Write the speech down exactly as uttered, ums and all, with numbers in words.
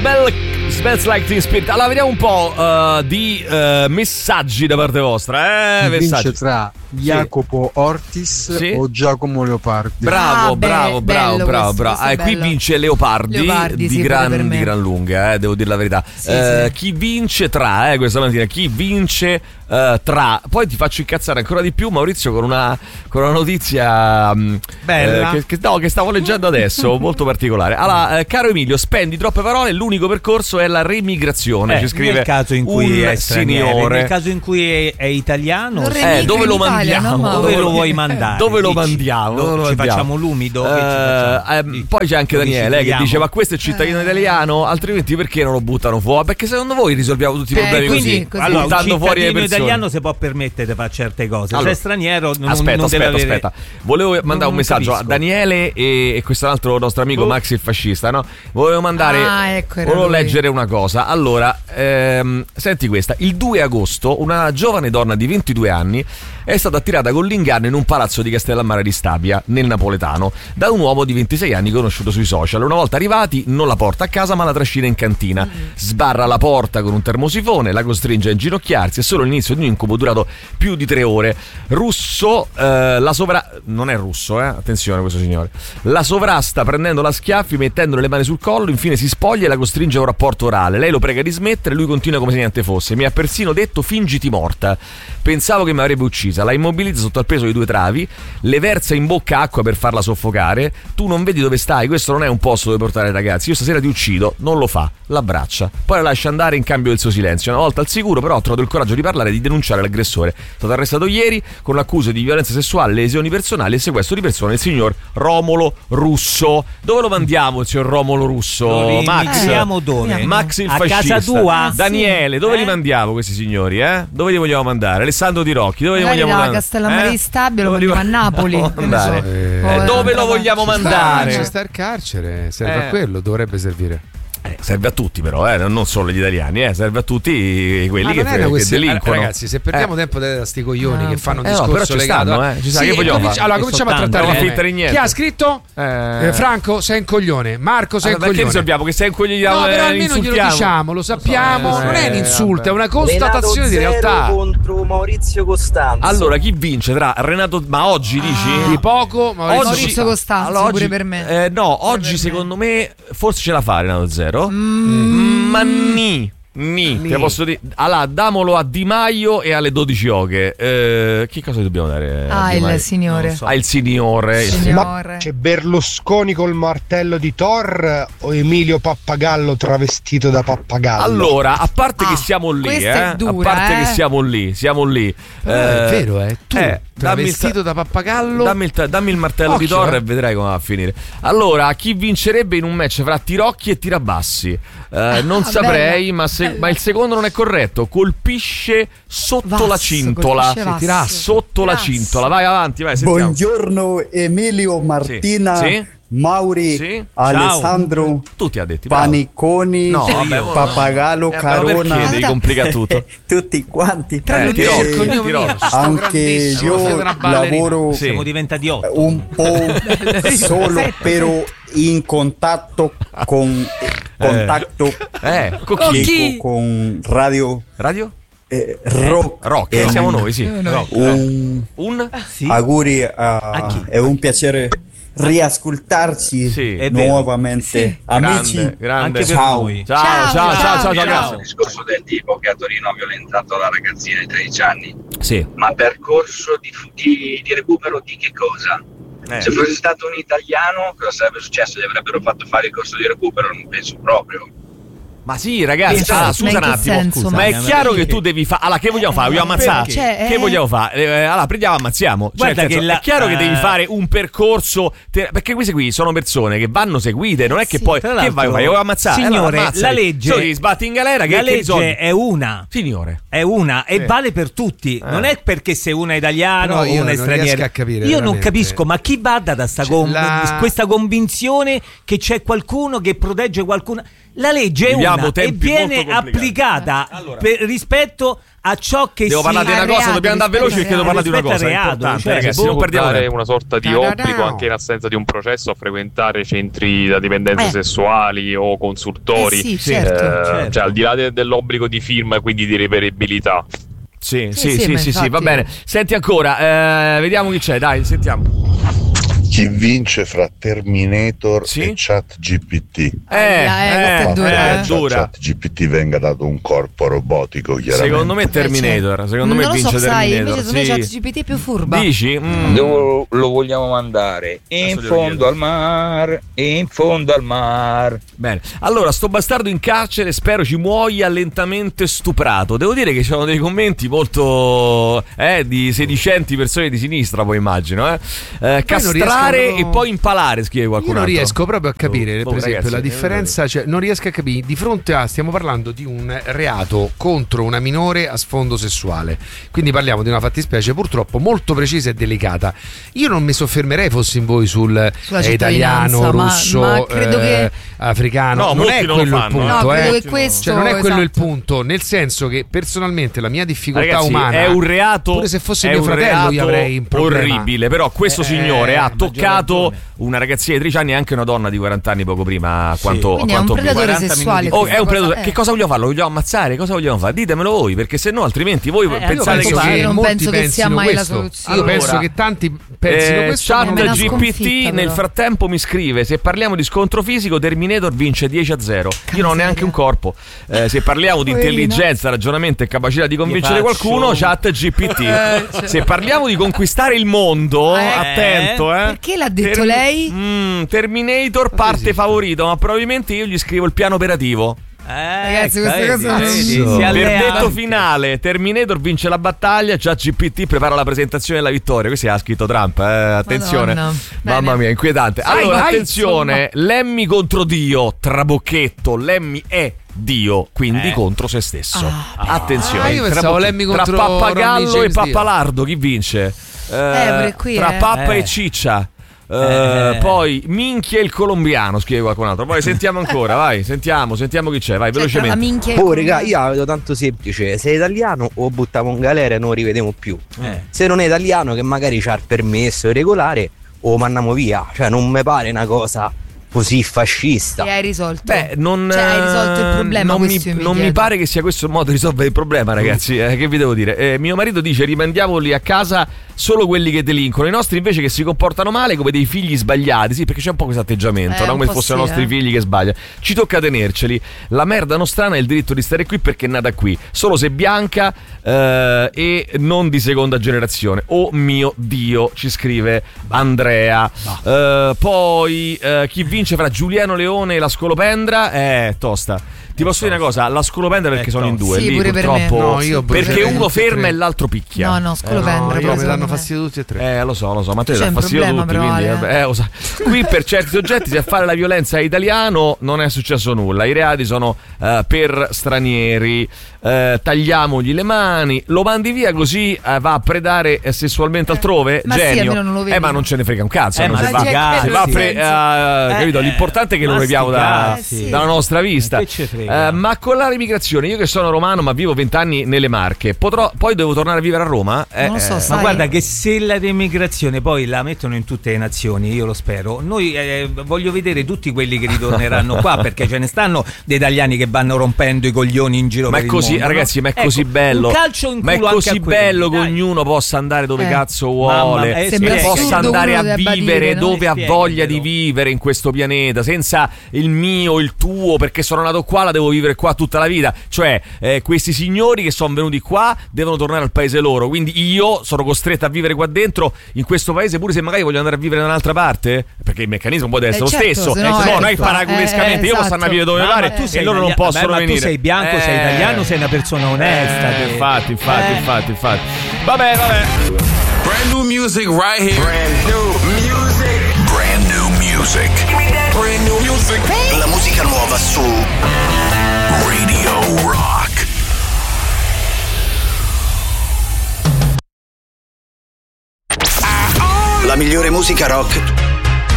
Smell, smells like Teen Spirit. Allora vediamo un po' uh, di uh, messaggi da parte vostra, eh? Si messaggi. vince tra Jacopo Ortis sì. o Giacomo Leopardi. Bravo, ah, bravo, be- bravo, bello bravo, questo, bravo. questo Ah, è qui bello. vince Leopardi, Leopardi di, sì, gran, di gran lunga, eh, devo dire la verità. Sì, eh, sì. Chi vince tra, eh, questa mattina, chi vince eh, tra. Poi ti faccio incazzare ancora di più, Maurizio, con una, con una notizia bella. eh, che, che, no, che stavo leggendo adesso, molto particolare. Allora, eh, caro Emilio, spendi troppe parole, l'unico percorso è la remigrazione. Eh, ci scrive nel caso in cui un è straniero, signore. nel caso in cui è, è italiano, eh, dove lo Italia, mandiamo? no, dove lo vuoi mandare? Dove lo Dici, mandiamo? dove Dove lo ci mandiamo? facciamo l'umido? Che ci Eh, facciamo? eh, poi c'è anche Dove Daniele ci eh, che dice: tiriamo? ma questo è cittadino Eh. italiano, altrimenti perché non lo buttano fuori? Perché secondo voi risolviamo tutti i Eh, problemi quindi, così, così. Allora, un buttando fuori le cittadino persone. italiano si può permettere di fare certe cose. Allora, Se è straniero non, aspetta, non aspetta, deve avere... aspetta. Volevo mandare Non un messaggio capisco. a Daniele e, e questo è un altro nostro amico Oh. Max il fascista, no? Volevo mandare Ah, ecco, era volevo lui. leggere una cosa. Allora, ehm, senti questa. Il due agosto una giovane donna di ventidue anni è stata attirata con l'inganno in un palazzo di Castellammare di Stabia, nel napoletano, da un uomo di ventisei anni conosciuto sui social. Una volta arrivati non la porta a casa ma la trascina in cantina, sbarra la porta con un termosifone, la costringe a inginocchiarsi. È solo l'inizio di un incubo durato più di tre ore. Russo, eh, la sovra... non è russo, eh? Attenzione questo signore. La sovrasta prendendola a schiaffi, mettendole le mani sul collo, infine si spoglia e la costringe a un rapporto orale. Lei lo prega di smettere, lui continua come se niente fosse. Mi ha persino detto: fingiti morta. Pensavo che mi avrebbe uccisa. La immobilizza sotto al peso di due travi, le versa in bocca acqua per farla soffocare. Tu non vedi dove stai, questo non è un posto dove portare i ragazzi. Io stasera ti uccido. Non lo fa, l'abbraccia, poi la lascia andare in cambio del suo silenzio. Una volta al sicuro però ha trovato il coraggio di parlare e di denunciare l'aggressore. È stato arrestato ieri con l'accusa di violenza sessuale, lesioni personali e sequestro di persone il signor Romolo Russo. Dove lo mandiamo il signor Romolo Russo? Lo Max, rimigriamo dove? Max il A fascista. casa tua? Daniele, dove Eh? li mandiamo questi signori, eh? Dove li vogliamo mandare? Alessandro Di Rocchi, dove li Magari vogliamo da mandare? Castellammare di Stabia lo Dove li vogliamo a Napoli, vogliamo che ne so. mandare? Eh, O Eh, dove un'altra lo vogliamo parte. mandare? Ci sta il carcere, serve Eh. a quello, dovrebbe servire. Eh, serve a tutti però, eh, non solo gli italiani, eh, serve a tutti quelli Ma che, non è una che questione- delinquono. Ragazzi, se perdiamo Eh. tempo da sti coglioni Ah, che fanno un eh no, discorso però ci legato stanno, a- eh, ci sta, Sì, che vogliamo cominci- fare? allora Che cominciamo a soltanto, trattare non le fintere teme. niente. Chi ha scritto? Eh. Eh, Franco, sei un coglione. Marco, sei Allora, un perché coglione. risolviamo che sei un coglione? No, eh, però almeno glielo insultiamo. diciamo, lo sappiamo. Eh, non è un insulto, vabbè. è una constatazione di realtà. contro Maurizio Costanzo. Allora, chi vince tra Renato... Ma oggi dici? Di poco, Maurizio Oggi- Maurizio Costanzo, Allora, pure oggi- per me. eh, no, Pure oggi per secondo me forse ce la fa Renato Zero. Mm. Ma ni. Ni, Ni. te posso dire. Allora, damolo a Di Maio e alle dodici oche. Eh, che cosa dobbiamo dare? a Ah, Di Maio? il signore. Non so. Ah, il signore. il Signore. C'è Berlusconi col martello di Thor o Emilio Pappagallo travestito da pappagallo? Allora, a parte Ah, che siamo lì, questa eh, è dura, a parte eh. che siamo lì, siamo lì. Però è vero, eh. Tu, eh, travestito dammi il, da pappagallo. dammi il, dammi il martello di Occhio, Thor eh. e vedrai come va a finire. Allora, chi vincerebbe in un match fra Tirocchi e Tirabassi? Eh, non Ah, saprei, bella, ma, se- bella. ma il secondo non è corretto. Colpisce sotto Vasso, la cintola. colpisce Vasso. Tira sotto la Vasso. cintola. Vai avanti, vai, sentiamo. Buongiorno Emilio, Martina, Sì. Sì. Mauri, Sì. Alessandro, Tutti ha detto. bravo. Paniconi, No, vabbè, mo- Pappagallo, Eh, però Carona, perché devi complicare tutto? tutti quanti. Eh, E Tirocchi, il cognome Tirocchi. mio, sto anche grandissimo, io siete una ballerina. lavoro Sì. Siamo diventati otto. un po' solo, però in contatto con contatto Eh, con Con chi? chi? con Radio Radio? eh, Rock. Rock, E siamo un- noi, sì. Rock. Un Un? Sì. auguri a, A chi? è un piacere riascoltarci Sì, è vero. nuovamente. Amici, Grande, grande. Anche per Ciao. noi. Ciao, ciao, ciao, ciao, ciao, Ciao. grazie. Il discorso del tipo che a Torino ha violentato la ragazzina di tredici anni, Sì. ma percorso di, di, di recupero di che cosa? Eh. Se fosse stato un italiano, cosa sarebbe successo? Gli avrebbero fatto fare il corso di recupero? Non penso proprio. Ma sì, ragazzi, Che ah, senso? scusa Ma un in che attimo. senso? Ma Ma è sì. chiaro che tu devi fare. Allora, che vogliamo fare? Vogliamo ammazzare? Cioè, Che eh. vogliamo fare? Eh, allora, prendiamo, ammazziamo. Cioè, Guarda nel senso, che la- è chiaro che eh. devi fare un percorso. te- perché queste qui sono persone che vanno seguite, non è che Sì. poi. Tra Che l'altro, vai, vai, vuoi ammazzare? signore, Allora, ammazzali. la legge- Solo ti sbatti in galera. Che, La che risolvi? legge è una. Signore. È una e Sì. vale per tutti. Eh. Non è perché se uno è italiano Però io o uno è non straniero. riesco a capire, io non veramente. capisco, ma chi bada da sta Cioè, con- la- questa convinzione che c'è qualcuno che protegge qualcuno? La legge è Viviamo una e tempi viene molto complicati. applicata Allora. per, rispetto a ciò che Devo si parlare di una cosa, reato, dobbiamo andare veloci perché devo parlare di una rispetto cosa al reato, importante, cioè, ragazzi, boh, non perdiamo Dare tempo. una sorta di Ta-da-da. obbligo anche in assenza di un processo a frequentare centri da dipendenze Eh. sessuali o consultori. Eh sì, Eh, certo. certo. Cioè al di là de- dell'obbligo di firma e quindi di reperibilità. Sì, Sì, sì, sì, sì, ma sì, sì, va infatti- bene. Senti ancora, eh, vediamo chi c'è, dai, sentiamo. Chi vince fra Terminator Sì? e ChatGPT? Eh, Aia, eh, questa è dura, eh, eh. è dura. ChatGPT venga dato un corpo robotico, chiaramente. Secondo me Terminator, secondo me non lo vince so, sai, Terminator. invece secondo me Sì. ChatGPT è più furba. Dici? Mm. Dove lo vogliamo mandare? In Adesso glielo fondo chiedo. al mar, in fondo al mar. Bene, allora sto bastardo in carcere, spero ci muoia lentamente stuprato. Devo dire che ci sono dei commenti molto eh, di sedicenti persone di sinistra, poi immagino. Eh. Eh, castrare riesco proprio- e poi impalare, scrive qualcun Io non altro. riesco proprio a capire, Oh, per esempio, ragazzi, la differenza, cioè non riesco a capire, di fronte a, stiamo parlando di un reato contro una minore a sfondo sessuale, quindi parliamo di una fattispecie purtroppo molto precisa e delicata. Io non mi soffermerei, fossi in voi, sul Sulla eh, italiano, cittadinanza, ma- russo, ma credo eh, che- africano, No, non molti è non lo quello il fanno, punto, No, eh. credo che questo, Cioè non è quello il esatto. punto, nel senso che personalmente la mia difficoltà Ragazzi, umana è un reato, pure se fosse è mio un fratello io reato avrei un problema. orribile, però questo Eh, signore ha maggior toccato ragione. una ragazzina di tredici anni e anche una donna di quaranta anni poco prima, a quanto, a Quindi è un quanto ho visto. predatore quaranta sessuale. minuti. Oh, questa è un cosa- predatore. eh. Che cosa vogliamo fare? Lo vogliamo ammazzare? Cosa vogliamo fare? Ditemelo voi, perché se no altrimenti voi Eh, pensate Io che penso che- che non molti penso che sia pensino mai la questo. soluzione. Io Allora, penso che tanti pensino Eh, questo. Chat ma È una G P T sconfitta, nel però. frattempo mi scrive: se parliamo di scontro fisico, Terminator vince dieci a zero. Io non ho neanche un corpo. Eh, se parliamo di Poverino. intelligenza, ragionamento e capacità di convincere faccio- qualcuno, Chat G P T. Eh, cioè- Se parliamo di conquistare il mondo, Eh. attento, eh. Perché l'ha detto lei? Mm, Terminator parte favorito, ma probabilmente io gli scrivo il piano operativo. Eh, Ragazzi, ecco, queste cose non vedi, si vedi, so. si Per allea. detto finale, Terminator vince la battaglia, già G P T prepara la presentazione della vittoria. Questo ha scritto Trump, eh. Attenzione. Madonna. Mamma Bene. mia, inquietante. Vai, Allora, vai, attenzione, Lemmy contro Dio, trabocchetto, Lemmy è Dio, quindi Eh. contro se stesso. Attenzione. Ah, io pensavo Trabocche- Lemmy tra contro Pappagallo Ronnie e James Pappalardo, chi vince? Eh, pure qui, tra eh. Pappa Eh. e Ciccia. Eh, Eh. Poi Minchia il colombiano, scrive qualcun altro. Poi sentiamo ancora, vai, sentiamo, sentiamo chi c'è, vai, Cioè, tra la velocemente. minchia e Oh, il- raga, io la vedo tanto semplice. Se è italiano o buttiamo in galera e non lo rivediamo più. Eh. Se non è italiano, che magari c'ha il permesso regolare, o mandiamo via. Cioè, non mi pare una cosa così fascista. E hai risolto. Beh, non, Cioè, hai risolto il problema. Non, mi, questo io mi non mi chiedo. pare che sia questo il modo di risolvere il problema, ragazzi. Eh, che vi devo dire? Eh, mio marito dice: rimandiamoli a casa solo quelli che delinquono. I nostri invece che si comportano male come dei figli sbagliati. Sì, perché c'è un po' questo atteggiamento, Eh, no? un Come po' fossero i sì, nostri eh. figli che sbagliano. Ci tocca tenerceli. La merda nostrana ha il diritto di stare qui perché è nata qui. Solo se bianca eh, e non di seconda generazione. Oh mio Dio, ci scrive Andrea. Eh, poi eh, chi vince fra Giuliano Leone e la Scolopendra? Eh, tosta. Ti posso dire una cosa, la Scolopendra perché È sono in due, Sì, lì pure per purtroppo me. No, io pure perché per me. uno Tutti e ferma tre. e l'altro picchia. No, no, Scolopendra. No, io però mi danno secondo me. fastidio tutti e tre. Eh, lo so, lo so, ma te C'è dà un fastidio a problema, tutti, però, quindi Ale. vabbè, eh, lo so. Qui per certi soggetti se a fare la violenza è italiano non è successo nulla. I reati sono eh, per stranieri. Eh, tagliamogli le mani, lo mandi via così eh, va a predare eh, sessualmente altrove. Ma sì, Genio. almeno non lo vedi. eh, ma non ce ne frega un cazzo. Eh, non ma si sti va, cazzi. si va a pre- Sì. eh, Eh, capito? L'importante è che lo ma leviamo sti da, cazzi. dalla nostra vista. Che ci frega? Eh, ma con la immigrazione, io che sono romano ma vivo vent'anni nelle Marche, potrò poi devo tornare a vivere a Roma? Eh, Non lo so, eh, sai. Ma guarda che se la immigrazione poi la mettono in tutte le nazioni, io lo spero, noi eh, voglio vedere tutti quelli che ritorneranno qua, perché ce ne stanno dei italiani che vanno rompendo i coglioni in giro Ma per è il così, mondo, ragazzi, no? ma è Ecco, così bello. un calcio in ma è culo anche così a quelli, bello che dai. ognuno possa andare dove Eh. cazzo Mamma, vuole. eh, che sembra possa assurdo andare uno a debba vivere dire, no? dove ha Spiegaglielo. voglia di vivere in questo pianeta, senza il mio, il tuo, perché sono nato qua, la devo vivere qua tutta la vita. Cioè, eh, questi signori che sono venuti qua devono tornare al paese loro. Quindi io sono costretto a vivere qua dentro, in questo paese, pure se magari voglio andare a vivere da un'altra parte. Perché il meccanismo può essere Eh, lo certo, stesso. se Eh, no se no, è noi qua. paraculescamente Eh, io posso esatto. andare a vivere dove mi Ma- pare ma tu e sei loro non italiano- possono beh, ma tu venire. sei bianco, sei Eh. italiano, sei una persona onesta. Eh, che- infatti, infatti, Eh. infatti, infatti. Vabbè, vabbè. Brand new music right here. Brand new music. Brand new music. Brand new music. La musica nuova su Radio Rock. La migliore musica rock